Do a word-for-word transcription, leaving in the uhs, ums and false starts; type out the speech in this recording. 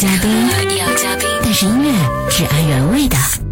嘉宾，有嘉宾，但是音乐是按原味的。